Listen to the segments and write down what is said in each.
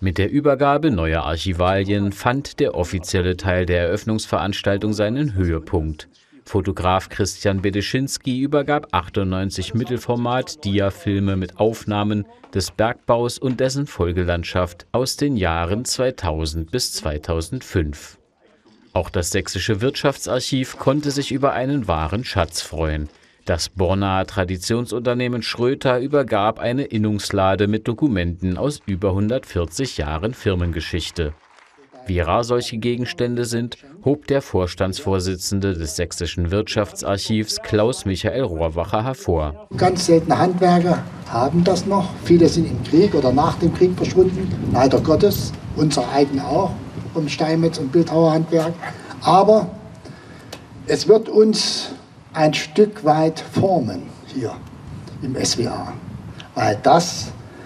Mit der Übergabe neuer Archivalien fand der offizielle Teil der Eröffnungsveranstaltung seinen Höhepunkt. Fotograf Christian Bedeschinski übergab 98 Mittelformat-Dia-Filme mit Aufnahmen des Bergbaus und dessen Folgelandschaft aus den Jahren 2000 bis 2005. Auch das Sächsische Wirtschaftsarchiv konnte sich über einen wahren Schatz freuen. Das Bornaer Traditionsunternehmen Schröter übergab eine Innungslade mit Dokumenten aus über 140 Jahren Firmengeschichte. Wie rar solche Gegenstände sind, hob der Vorstandsvorsitzende des Sächsischen Wirtschaftsarchivs Klaus-Michael Rohrwacher hervor. Ganz seltene Handwerker haben das noch. Viele sind im Krieg oder nach dem Krieg verschwunden, leider Gottes. Unser eigener auch, vom Steinmetz- und Bildhauerhandwerk. Aber es wird uns ein Stück weit formen hier im SWA, weil das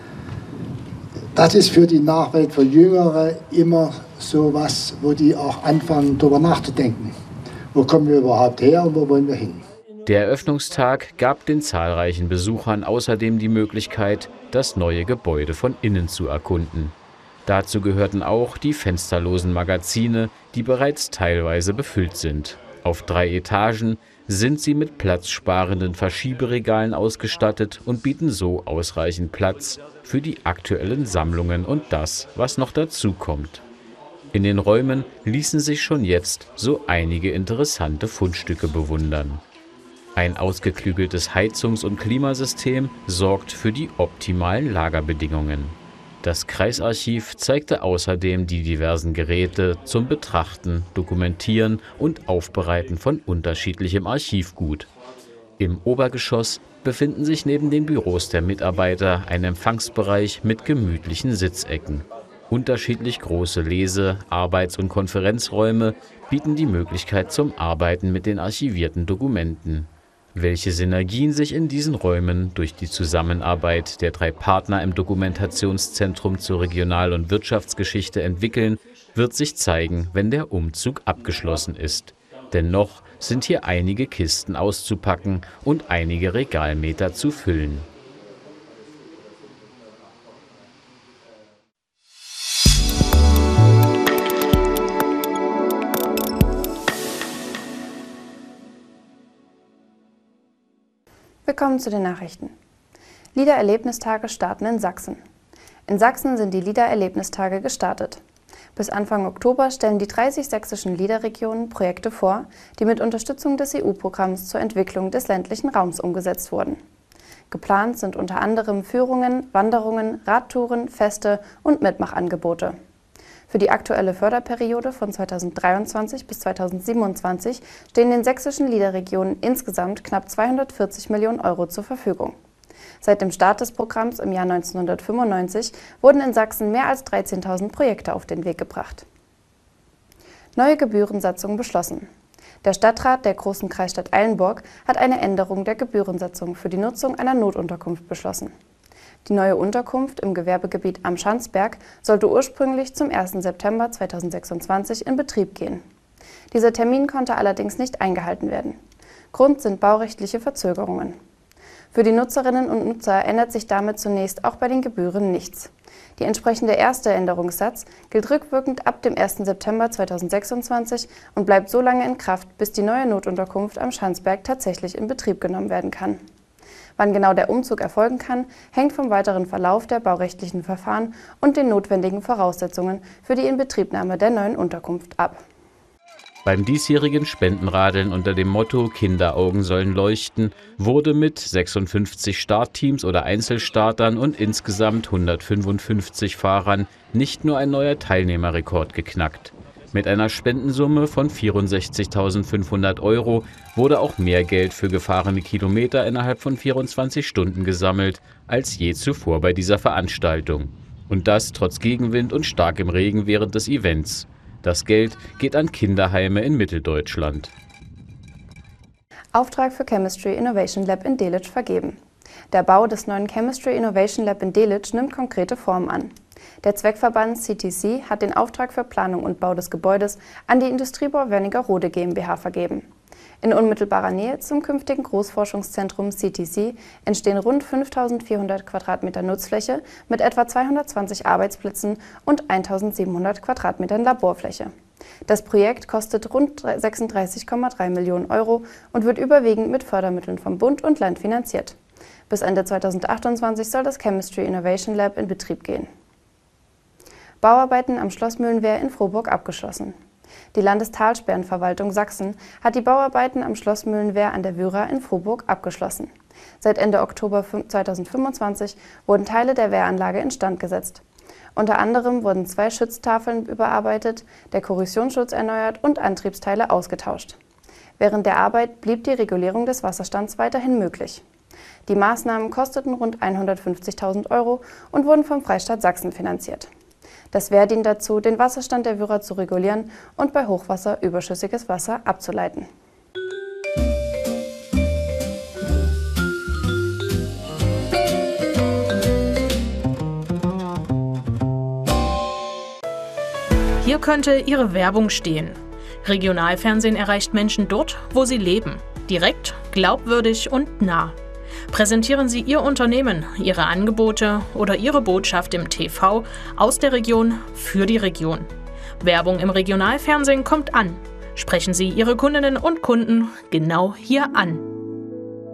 ist für die Nachwelt, für Jüngere immer so was, wo die auch anfangen, darüber nachzudenken. Wo kommen wir überhaupt her und wo wollen wir hin? Der Eröffnungstag gab den zahlreichen Besuchern außerdem die Möglichkeit, das neue Gebäude von innen zu erkunden. Dazu gehörten auch die fensterlosen Magazine, die bereits teilweise befüllt sind. Auf 3 Etagen sind sie mit platzsparenden Verschieberegalen ausgestattet und bieten so ausreichend Platz für die aktuellen Sammlungen und das, was noch dazu kommt. In den Räumen ließen sich schon jetzt so einige interessante Fundstücke bewundern. Ein ausgeklügeltes Heizungs- und Klimasystem sorgt für die optimalen Lagerbedingungen. Das Kreisarchiv zeigte außerdem die diversen Geräte zum Betrachten, Dokumentieren und Aufbereiten von unterschiedlichem Archivgut. Im Obergeschoss befinden sich neben den Büros der Mitarbeiter ein Empfangsbereich mit gemütlichen Sitzecken. Unterschiedlich große Lese-, Arbeits- und Konferenzräume bieten die Möglichkeit zum Arbeiten mit den archivierten Dokumenten. Welche Synergien sich in diesen Räumen durch die Zusammenarbeit der 3 Partner im Dokumentationszentrum zur Regional- und Wirtschaftsgeschichte entwickeln, wird sich zeigen, wenn der Umzug abgeschlossen ist. Denn noch sind hier einige Kisten auszupacken und einige Regalmeter zu füllen. Willkommen zu den Nachrichten. Liedererlebnistage starten in Sachsen. In Sachsen sind die Liedererlebnistage gestartet. Bis Anfang Oktober stellen die 30 sächsischen Liederregionen Projekte vor, die mit Unterstützung des EU-Programms zur Entwicklung des ländlichen Raums umgesetzt wurden. Geplant sind unter anderem Führungen, Wanderungen, Radtouren, Feste und Mitmachangebote. Für die aktuelle Förderperiode von 2023 bis 2027 stehen den sächsischen Liederregionen insgesamt knapp 240 Millionen Euro zur Verfügung. Seit dem Start des Programms im Jahr 1995 wurden in Sachsen mehr als 13.000 Projekte auf den Weg gebracht. Neue Gebührensatzung beschlossen. Der Stadtrat der großen Kreisstadt Eilenburg hat eine Änderung der Gebührensatzung für die Nutzung einer Notunterkunft beschlossen. Die neue Unterkunft im Gewerbegebiet am Schanzberg sollte ursprünglich zum 1. September 2026 in Betrieb gehen. Dieser Termin konnte allerdings nicht eingehalten werden. Grund sind baurechtliche Verzögerungen. Für die Nutzerinnen und Nutzer ändert sich damit zunächst auch bei den Gebühren nichts. Die entsprechende erste Änderungssatz gilt rückwirkend ab dem 1. September 2026 und bleibt so lange in Kraft, bis die neue Notunterkunft am Schanzberg tatsächlich in Betrieb genommen werden kann. Wann genau der Umzug erfolgen kann, hängt vom weiteren Verlauf der baurechtlichen Verfahren und den notwendigen Voraussetzungen für die Inbetriebnahme der neuen Unterkunft ab. Beim diesjährigen Spendenradeln unter dem Motto »Kinderaugen sollen leuchten« wurde mit 56 Startteams oder Einzelstartern und insgesamt 155 Fahrern nicht nur ein neuer Teilnehmerrekord geknackt. Mit einer Spendensumme von 64.500 € wurde auch mehr Geld für gefahrene Kilometer innerhalb von 24 Stunden gesammelt als je zuvor bei dieser Veranstaltung. Und das trotz Gegenwind und starkem Regen während des Events. Das Geld geht an Kinderheime in Mitteldeutschland. Auftrag für Chemistry Innovation Lab in Delitzsch vergeben. Der Bau des neuen Chemistry Innovation Lab in Delitzsch nimmt konkrete Form an. Der Zweckverband CTC hat den Auftrag für Planung und Bau des Gebäudes an die Industriebau Wernigerode GmbH vergeben. In unmittelbarer Nähe zum künftigen Großforschungszentrum CTC entstehen rund 5.400 Quadratmeter Nutzfläche mit etwa 220 Arbeitsplätzen und 1.700 Quadratmetern Laborfläche. Das Projekt kostet rund 36,3 Millionen Euro und wird überwiegend mit Fördermitteln vom Bund und Land finanziert. Bis Ende 2028 soll das Chemistry Innovation Lab in Betrieb gehen. Bauarbeiten am Schloss Mühlenwehr in Frohburg abgeschlossen. Die Landestalsperrenverwaltung Sachsen hat die Bauarbeiten am Schloss Mühlenwehr an der Wyra in Frohburg abgeschlossen. Seit Ende Oktober 2025 wurden Teile der Wehranlage instand gesetzt. Unter anderem wurden 2 Schütztafeln überarbeitet, der Korrosionsschutz erneuert und Antriebsteile ausgetauscht. Während der Arbeit blieb die Regulierung des Wasserstands weiterhin möglich. Die Maßnahmen kosteten rund 150.000 Euro und wurden vom Freistaat Sachsen finanziert. Das Wehr dient dazu, den Wasserstand der Wyra zu regulieren und bei Hochwasser überschüssiges Wasser abzuleiten. Hier könnte Ihre Werbung stehen. Regionalfernsehen erreicht Menschen dort, wo sie leben. Direkt, glaubwürdig und nah. Präsentieren Sie Ihr Unternehmen, Ihre Angebote oder Ihre Botschaft im TV aus der Region für die Region. Werbung im Regionalfernsehen kommt an. Sprechen Sie Ihre Kundinnen und Kunden genau hier an.